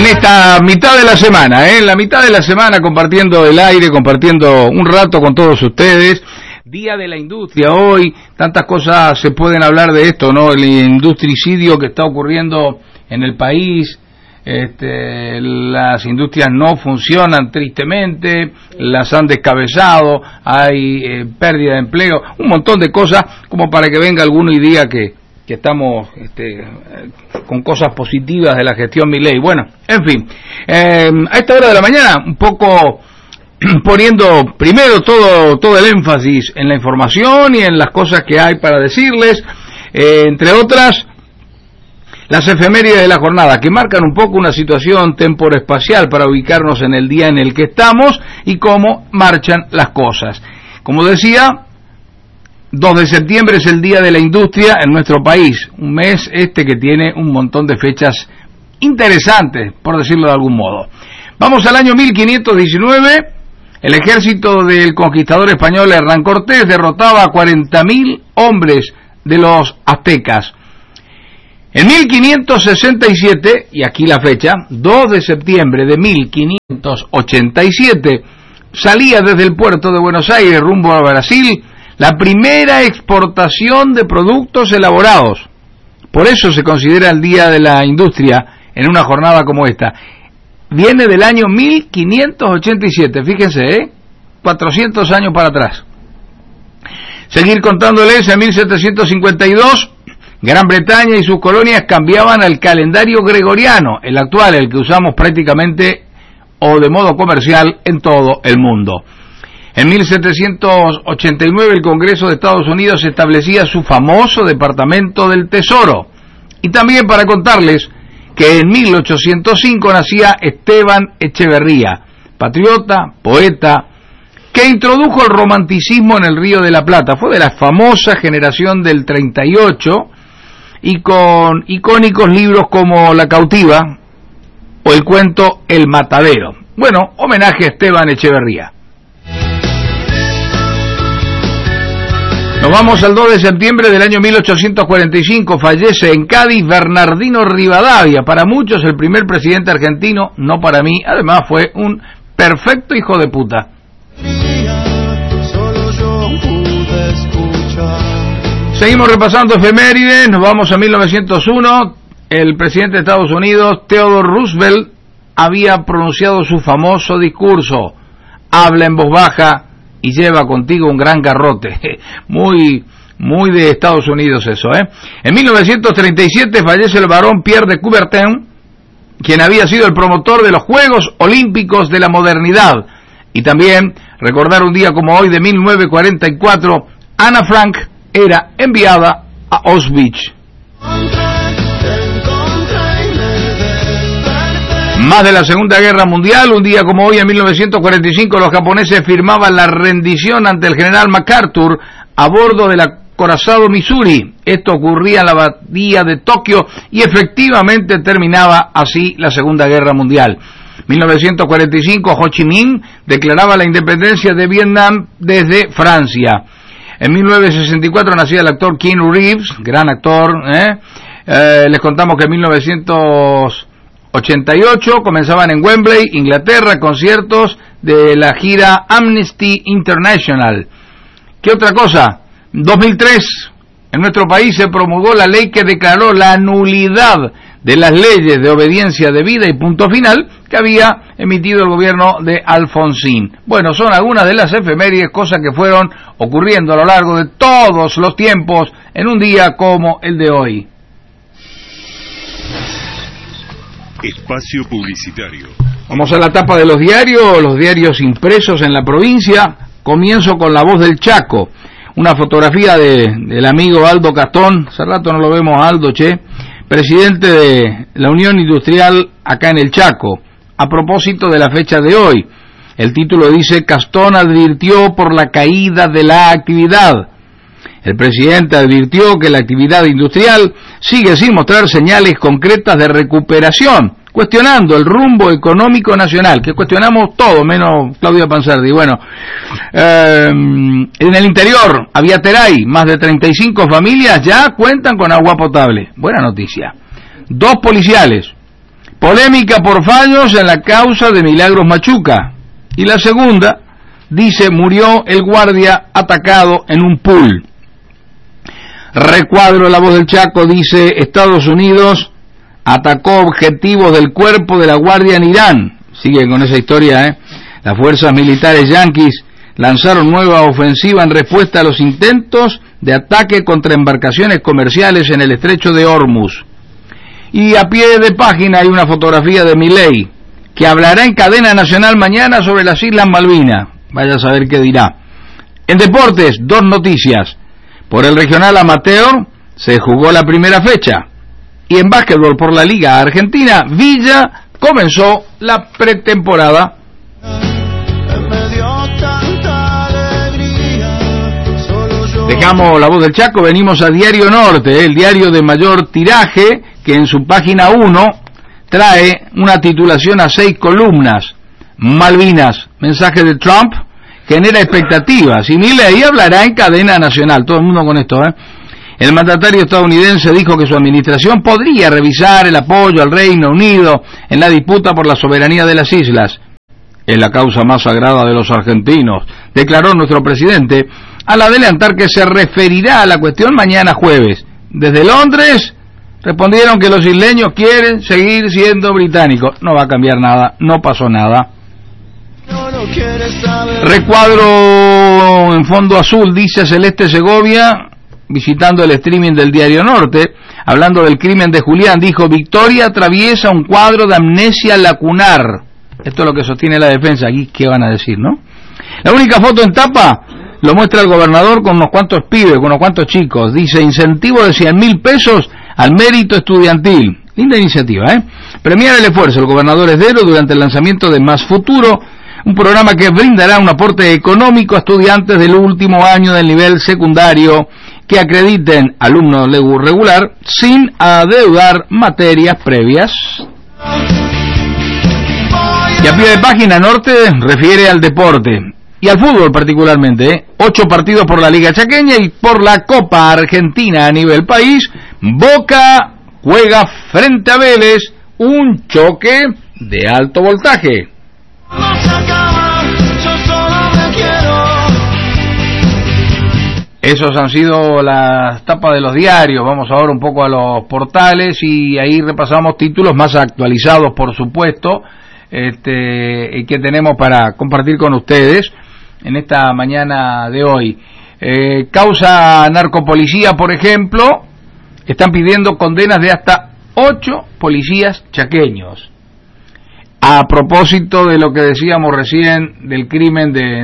en esta mitad de la semana, en la mitad de la semana compartiendo el aire, compartiendo un rato con todos ustedes. Día de la industria hoy, tantas cosas se pueden hablar de esto, ¿no? El industricidio que está ocurriendo en el país, las industrias no funcionan tristemente, las han descabezado, hay pérdida de empleo, un montón de cosas como para que venga alguno y diga que estamos con cosas positivas de la gestión Milei. Bueno, en fin, a esta hora de la mañana un poco poniendo primero todo el énfasis en la información y en las cosas que hay para decirles, entre otras las efemérides de la jornada, que marcan un poco una situación temporoespacial para ubicarnos en el día en el que estamos y cómo marchan las cosas. Como decía, 2 de septiembre es el Día de la Industria en nuestro país, un mes que tiene un montón de fechas interesantes, por decirlo de algún modo. Vamos al año 1519, el ejército del conquistador español Hernán Cortés derrotaba a 40.000 hombres de los aztecas. En 1567, y aquí la fecha, 2 de septiembre de 1587, salía desde el puerto de Buenos Aires rumbo a Brasil la primera exportación de productos elaborados. Por eso se considera el Día de la Industria en una jornada como esta. Viene del año 1587, fíjense, 400 años para atrás. Seguir contándoles, en 1752, Gran Bretaña y sus colonias cambiaban al calendario gregoriano, el actual, el que usamos prácticamente o de modo comercial en todo el mundo. En 1789 el Congreso de Estados Unidos establecía su famoso Departamento del Tesoro. Y también para contarles que en 1805 nacía Esteban Echeverría, patriota, poeta, que introdujo el romanticismo en el Río de la Plata. Fue de la famosa generación del 38 y con icónicos libros como La Cautiva o el cuento El Matadero. Bueno, homenaje a Esteban Echeverría. Nos vamos al 2 de septiembre del año 1845, fallece en Cádiz Bernardino Rivadavia, para muchos el primer presidente argentino, no para mí, además fue un perfecto hijo de puta. Seguimos repasando efemérides, nos vamos a 1901, el presidente de Estados Unidos, Theodore Roosevelt, había pronunciado su famoso discurso, habla en voz baja y lleva contigo un gran garrote. Muy de Estados Unidos eso, En 1937 fallece el barón Pierre de Coubertin, quien había sido el promotor de los Juegos Olímpicos de la Modernidad. Y también recordar un día como hoy de 1944, Ana Frank era enviada a Auschwitz. Más de la Segunda Guerra Mundial, un día como hoy en 1945 los japoneses firmaban la rendición ante el general MacArthur a bordo del acorazado Missouri. Esto ocurría en la bahía de Tokio y efectivamente terminaba así la Segunda Guerra Mundial. 1945 Ho Chi Minh declaraba la independencia de Vietnam desde Francia. En 1964 nacía el actor Keanu Reeves, gran actor. Les contamos que en 1988 comenzaban en Wembley, Inglaterra, conciertos de la gira Amnesty International. ¿Qué otra cosa? 2003, en nuestro país se promulgó la ley que declaró la nulidad de las leyes de obediencia debida y punto final que había emitido el gobierno de Alfonsín. Bueno, son algunas de las efemérides, cosas que fueron ocurriendo a lo largo de todos los tiempos en un día como el de hoy. Espacio publicitario. Vamos a la tapa de los diarios impresos en la provincia. Comienzo con La Voz del Chaco, una fotografía del amigo Aldo Castón. Hace rato no lo vemos a Aldo, presidente de la Unión Industrial acá en el Chaco, a propósito de la fecha de hoy. El título dice: Castón advirtió por la caída de la actividad. El presidente advirtió que la actividad industrial sigue sin mostrar señales concretas de recuperación, cuestionando el rumbo económico nacional, que cuestionamos todo, menos Claudia Pansardi. Bueno, en el interior, Aviateray, más de 35 familias ya cuentan con agua potable. Buena noticia. 2 policiales Polémica por fallos en la causa de Milagros Machuca. Y la segunda, dice, murió el guardia atacado en un pool. Recuadro La Voz del Chaco, dice, Estados Unidos atacó objetivos del cuerpo de la guardia en Irán. Sigue con esa historia, Las fuerzas militares yanquis lanzaron nueva ofensiva en respuesta a los intentos de ataque contra embarcaciones comerciales en el estrecho de Hormuz. Y a pie de página hay una fotografía de Milei, que hablará en cadena nacional mañana sobre las Islas Malvinas. Vaya a saber qué dirá. En deportes, 2 noticias. Por el regional amateur se jugó la primera fecha. Y en básquetbol por la Liga Argentina, Villa comenzó la pretemporada. Dejamos La Voz del Chaco, venimos a Diario Norte, el diario de mayor tiraje, que en su página 1 trae una titulación a 6 columnas. Malvinas, mensaje de Trump, genera expectativas, y Milei hablará en cadena nacional. Todo el mundo con esto, El mandatario estadounidense dijo que su administración podría revisar el apoyo al Reino Unido en la disputa por la soberanía de las islas. Es la causa más sagrada de los argentinos, declaró nuestro presidente, al adelantar que se referirá a la cuestión mañana jueves. Desde Londres respondieron que los isleños quieren seguir siendo británicos. No va a cambiar nada, no pasó nada. Recuadro en fondo azul, dice Celeste Segovia, visitando el streaming del Diario Norte, hablando del crimen de Julián, dijo, Victoria atraviesa un cuadro de amnesia lacunar. Esto es lo que sostiene la defensa. Aquí, ¿qué van a decir, no? La única foto en tapa lo muestra el gobernador con unos cuantos pibes, con unos cuantos chicos. Dice, incentivo de 100.000 pesos al mérito estudiantil. Linda iniciativa, Premiar el esfuerzo del gobernador Esdero durante el lanzamiento de Más Futuro, un programa que brindará un aporte económico a estudiantes del último año del nivel secundario que acrediten alumnos regular sin adeudar materias previas. Y a pie de página Norte refiere al deporte y al fútbol particularmente, 8 partidos por la Liga Chaqueña y por la Copa Argentina a nivel país. Boca juega frente a Vélez, un choque de alto voltaje. Esos han sido las tapas de los diarios. Vamos ahora un poco a los portales y ahí repasamos títulos más actualizados, por supuesto, que tenemos para compartir con ustedes en esta mañana de hoy. Causa narcopolicía, por ejemplo, están pidiendo condenas de hasta 8 policías chaqueños. A propósito de lo que decíamos recién del crimen de